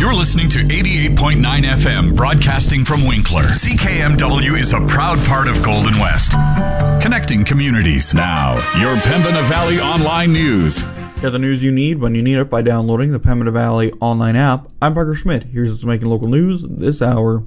You're listening to 88.9 FM, broadcasting from Winkler. CKMW is a proud part of Golden West, connecting communities. Now, your Pembina Valley Online News. Get the news you need when you need it by downloading the Pembina Valley Online app. I'm Parker Schmidt. Here's what's making local news this hour.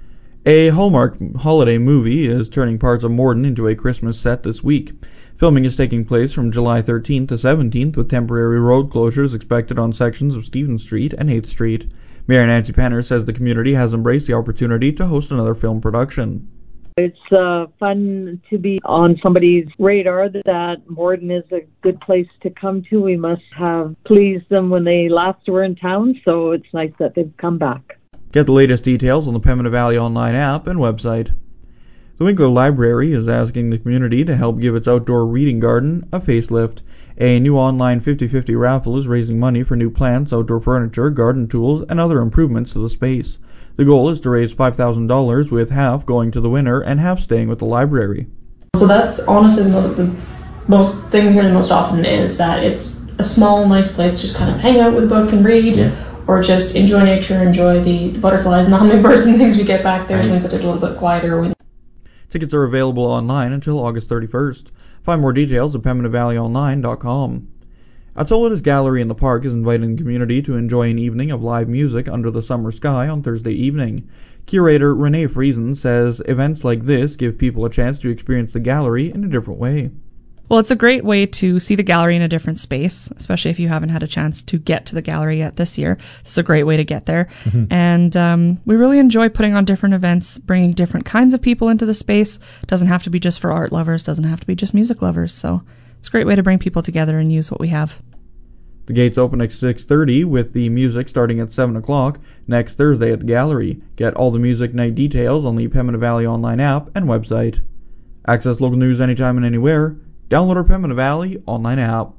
A Hallmark holiday movie is turning parts of Morden into a Christmas set this week. Filming is taking place from July 13th to 17th, with temporary road closures expected on sections of Stephen Street and 8th Street. Mayor Nancy Penner says the community has embraced the opportunity to host another film production. It's fun to be on somebody's radar that Morden is a good place to come to. We must have pleased them when they last were in town, so it's nice that they've come back. Get the latest details on the Pembina Valley Online app and website. The Winkler Library is asking the community to help give its outdoor reading garden a facelift. A new online 50-50 raffle is raising money for new plants, outdoor furniture, garden tools, and other improvements to the space. The goal is to raise $5,000, with half going to the winner and half staying with the library. So that's honestly the most thing we hear the most often, is that it's a small, nice place to just kind of hang out with a book and read, or just enjoy nature, enjoy the butterflies and the hummingbirds and things we get back there, since it is a little bit quieter. Tickets are available online until August 31st. Find more details at PembinaValleyOnline.com. Atola's Gallery in the Park is inviting the community to enjoy an evening of live music under the summer sky on Thursday evening. Curator Renee Friesen says events like this give people a chance to experience the gallery in a different way. Well, it's a great way to see the gallery in a different space, especially if you haven't had a chance to get to the gallery yet this year. It's a great way to get there. Mm-hmm. And we really enjoy putting on different events, bringing different kinds of people into the space. It doesn't have to be just for art lovers, doesn't have to be just music lovers. So it's a great way to bring people together and use what we have. The gates open at 6:30 with the music starting at 7 o'clock next Thursday at the gallery. Get all the music night details on the Pembina Valley Online app and website. Access local news anytime and anywhere. Download our Pembina Valley Online app.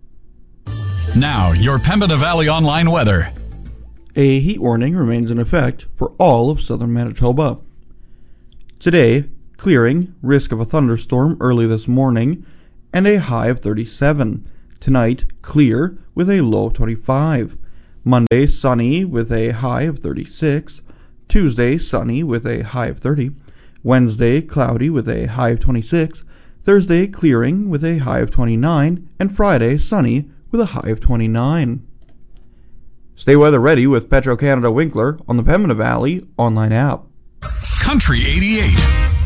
Now, your Pembina Valley Online weather. A heat warning remains in effect for all of southern Manitoba. Today, clearing, risk of a thunderstorm early this morning, and a high of 37. Tonight, clear with a low of 25. Monday, sunny with a high of 36. Tuesday, sunny with a high of 30. Wednesday, cloudy with a high of 26. Thursday, clearing with a high of 29, and Friday, sunny with a high of 29. Stay weather ready with Petro-Canada Winkler on the Pembina Valley Online app. Country 88.